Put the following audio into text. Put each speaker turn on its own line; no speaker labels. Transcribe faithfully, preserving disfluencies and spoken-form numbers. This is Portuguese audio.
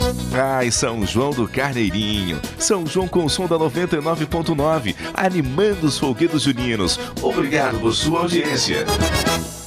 Ai, São João do Carneirinho. São João com o som da noventa e nove ponto nove, animando os folguedos juninos. Obrigado por sua audiência.